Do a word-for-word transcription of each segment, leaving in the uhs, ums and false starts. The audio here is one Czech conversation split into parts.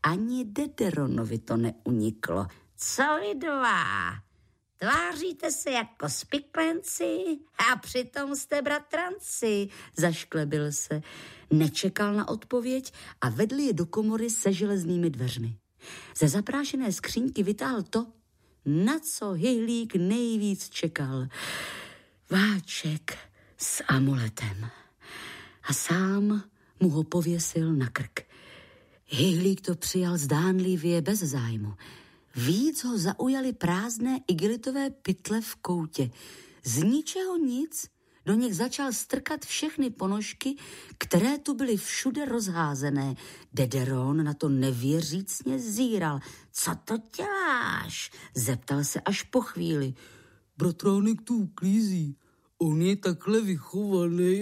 ani Dederonovi to neuniklo. Co vy dva? Tváříte se jako spiklenci a přitom jste bratranci, zašklebil se. Nečekal na odpověď a vedl je do komory se železnými dveřmi. Ze zaprášené skříňky vytáhl to, na co Hyhlík nejvíc čekal. Váček s amuletem. A sám mu ho pověsil na krk. Hyhlík to přijal zdánlivě bez zájmu. Víc ho zaujaly prázdné igelitové pytle v koutě. Z ničeho nic do nich začal strkat všechny ponožky, které tu byly všude rozházené. Dederon na to nevěřícně zíral. Co to děláš? Zeptal se až po chvíli. Bratránek tu uklízí. On je takhle vychovaný.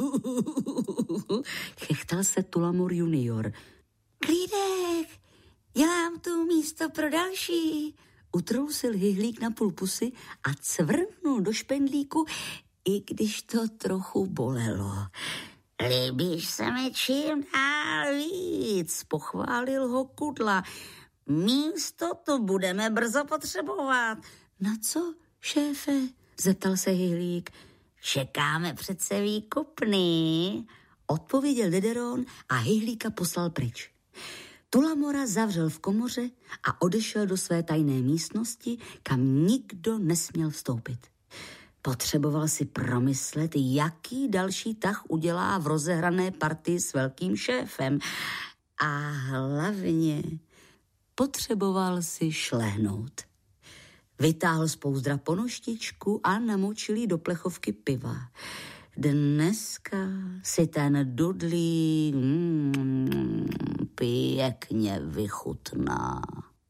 Chechtal se Tulamor junior. Klídek, dělám tu místo pro další. Utrousil Hyhlík na půl pusy a cvrknul do špendlíku, i když to trochu bolelo. Líbíš se mi čím dál víc, pochválil ho Kudla. Místo to budeme brzo potřebovat. Na co, šéfe? Zeptal se Hyhlík. Čekáme přece výkupný, odpověděl Dederon a Hyhlíka poslal pryč. Tulamora zavřel v komoře a odešel do své tajné místnosti, kam nikdo nesměl vstoupit. Potřeboval si promyslet, jaký další tah udělá v rozehrané partii s velkým šéfem. A hlavně potřeboval si šlehnout. Vytáhl z pouzdra ponoštičku a namočil ji do plechovky piva. Dneska si ten Dudley mm, pěkně vychutná.